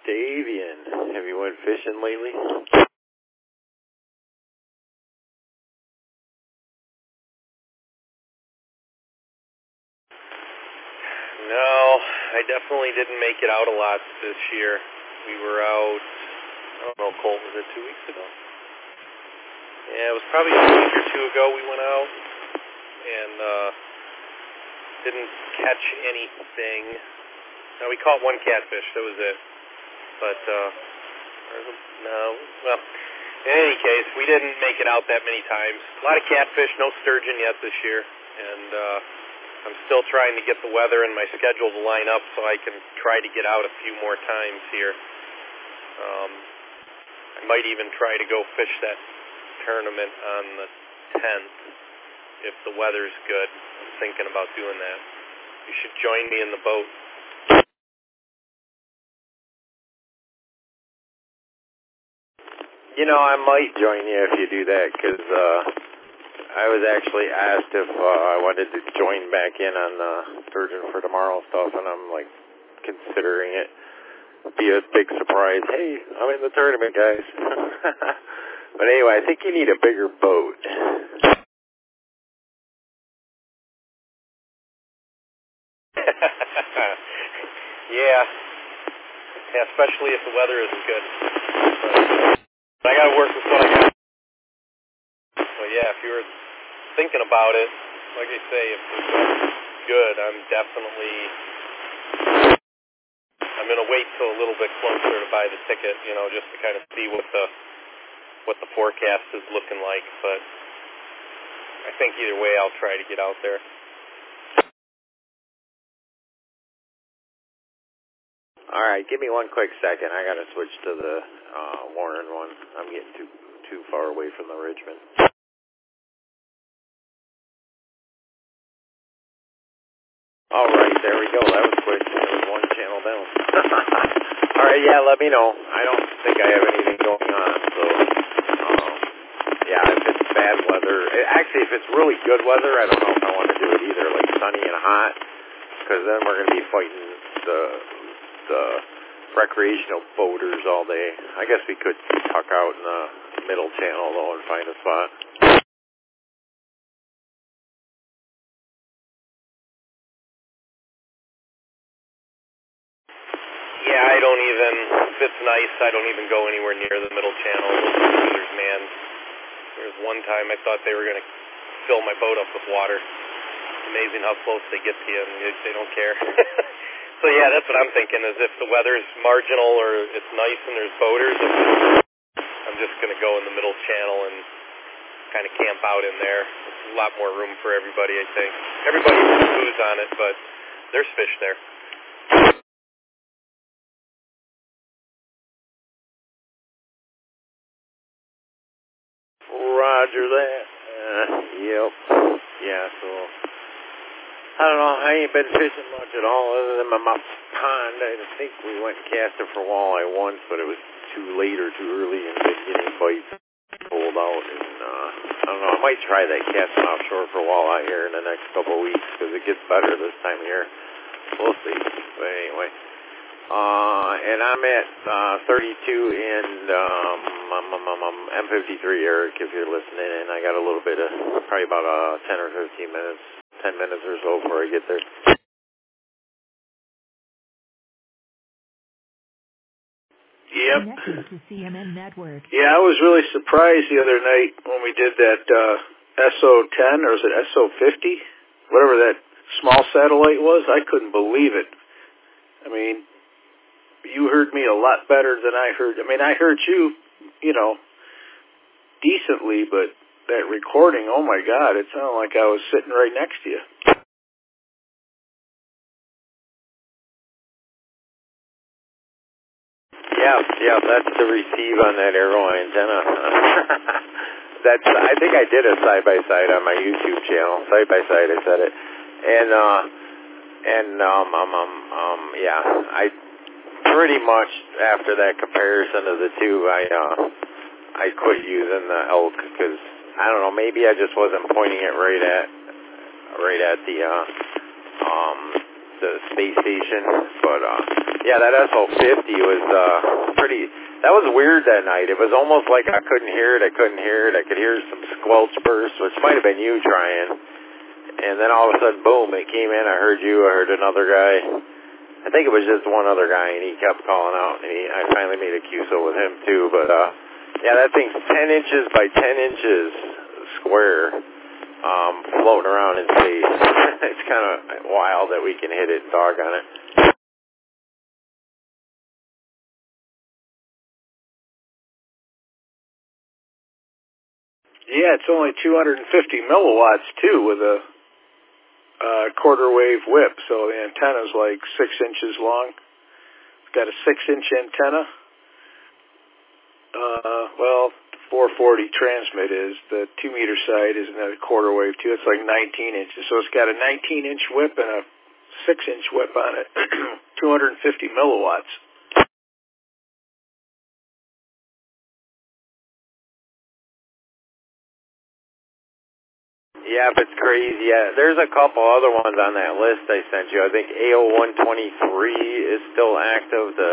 Davian. Have you went fishing lately? No, I definitely didn't make it out a lot this year. We were out, I don't know, Colt, was it 2 weeks ago? Yeah, it was probably a week or two ago we went out and didn't catch anything. No, we caught one catfish, that was it. But, no, well, in any case, we didn't make it out that many times. A lot of catfish, no sturgeon yet this year, and I'm still trying to get the weather and my schedule to line up so I can try to get out a few more times here. I might even try to go fish that tournament on the 10th if the weather's good. I'm thinking about doing that. You should join me in the boat. You know, I might join you if you do that, because I was actually asked if I wanted to join back in on the Sturgeon for Tomorrow stuff, and I'm, like, considering it. Be a big surprise. Hey, I'm in the tournament, guys. But anyway, I think you need a bigger boat. Yeah, especially if the weather isn't good. But I got to work with what I got. So yeah, if you were thinking about it, like I say, if the weather's good, I'm going to wait till a little bit closer to buy the ticket, you know, just to kind of see what the forecast is looking like. But I think either way, I'll try to get out there. All right, give me one quick second. I got to switch to the Warren one. I'm getting too far away from the Richmond. All right, there we go. That was quick. There was one channel down. All right, yeah, let me know. I don't think I have anything going on, so yeah, if it's bad weather. Actually, if it's really good weather, I don't know if I want to do it either, like sunny and hot, because then we're going to be fighting the recreational boaters all day. I guess we could tuck out in the middle channel, though, and find a spot. Yeah, if it's nice, I don't even go anywhere near the middle channel. Man, there was one time I thought they were going to fill my boat up with water. It's amazing how close they get to you, and they don't care. So yeah, that's what I'm thinking, is if the weather's marginal or it's nice and there's boaters, I'm just going to go in the middle channel and kind of camp out in there. There's a lot more room for everybody, I think. Everybody has booze on it, but there's fish there. Roger that. Yep. Yeah, so I don't know. I ain't been fishing much at all other than my pond. I think we went and cast it for walleye once, but it was too late or too early and didn't get any bites. Pulled out, and I don't know. I might try that casting offshore for walleye here in the next couple of weeks because it gets better this time of year. We'll see. But anyway. And I'm at 32 and M53, Eric, if you're listening, and I got a little bit of, probably about 10 or 15 minutes, 10 minutes or so before I get there. Yep. Yeah, I was really surprised the other night when we did that SO-10, or was it SO-50? Whatever that small satellite was. I couldn't believe it. I mean, you heard me a lot better than I heard. I mean, I heard you, decently, but that recording, oh my God, it sounded like I was sitting right next to you. Yeah, that's the receive on that Arrow antenna. I think I did a side-by-side on my YouTube channel. Side-by-side, I said it. Yeah, I pretty much, after that comparison of the two, I quit using the elk because, I don't know, maybe I just wasn't pointing it right at the the space station. But yeah, that SO50 was pretty. That was weird that night. It was almost like I couldn't hear it. I could hear some squelch bursts, which might have been you trying. And then all of a sudden, boom! It came in. I heard you. I heard another guy. I think it was just one other guy, and he kept calling out. And I finally made a QSO with him too. But yeah, that thing's 10 inches by 10 inches square, floating around in space. It's kind of wild that we can hit it and talk on it. Yeah, it's only 250 milliwatts too, with a quarter wave whip. So the antenna's like 6 inches long. It's got a 6-inch antenna. Well, the 440 transmit is. The 2-meter side is a quarter wave too. It's like 19 inches. So it's got a 19-inch whip and a 6-inch whip on it. 250 milliwatts. Yeah, if it's crazy. Yeah, there's a couple other ones on that list I sent you. I think AO123 is still active. The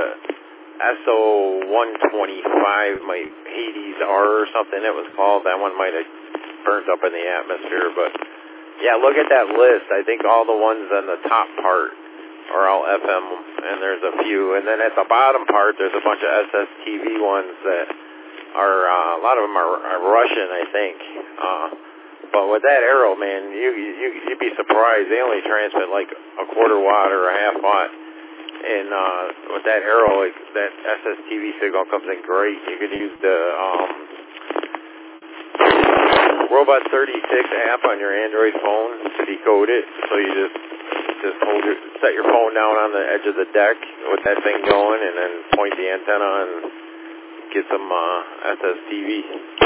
SO125, Hades R or something it was called. That one might have burnt up in the atmosphere. But yeah, look at that list. I think all the ones on the top part are all FM, and there's a few. And then at the bottom part, there's a bunch of SSTV ones that are, a lot of them are Russian, I think. But with that arrow, man, you'd be surprised. They only transmit like a quarter watt or a half watt. And with that arrow, that SSTV signal comes in great. You could use the Robot 36 app on your Android phone to decode it. So you just set your phone down on the edge of the deck with that thing going, and then point the antenna and get some SSTV.